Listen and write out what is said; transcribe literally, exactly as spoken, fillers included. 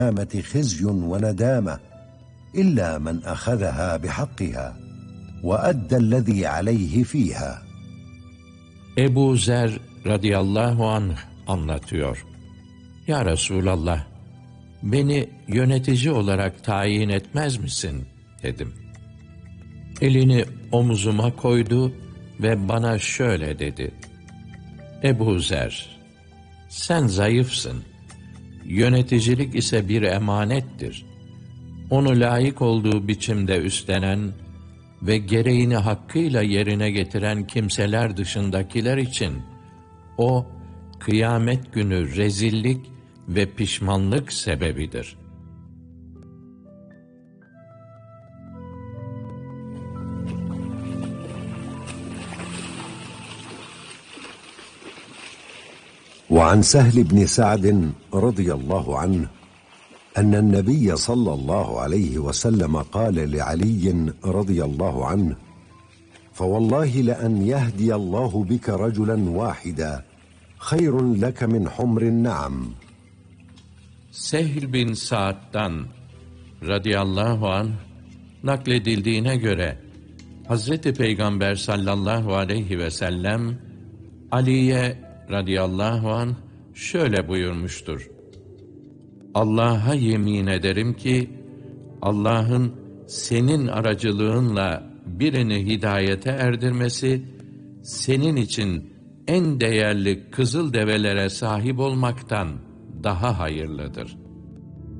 خزي وندامة إلا من أخذها بحقها وأدى الذي عليه فيها. Ebu Zer radıyallahu anh anlatıyor. Ya Resulallah, beni yönetici olarak tayin etmez misin? Dedim. Elini omuzuma koydu ve bana şöyle dedi. Ebu Zer, sen zayıfsın. Yöneticilik ise bir emanettir. Onu layık olduğu biçimde üstlenen ve gereğini hakkıyla yerine getiren kimseler dışındakiler için o, kıyamet günü rezillik ve pişmanlık sebebidir. وعن سهل بن سعد رضي الله عنه أن النبي صلى الله عليه وسلم قال لعلي رضي الله عنه: فوالله لأن يهدي الله بك رجلا واحدا خير لك من حمر النعم. Sehl bin Sa'd'dan radıyallahu anh nakledildiğine göre Hazreti Peygamber sallallahu aleyhi ve sellem Ali'ye radıyallahu anh şöyle buyurmuştur: Allah'a yemin ederim ki Allah'ın senin aracılığınla birini hidayete erdirmesi senin için en değerli kızıl develere sahip olmaktan daha hayırlıdır.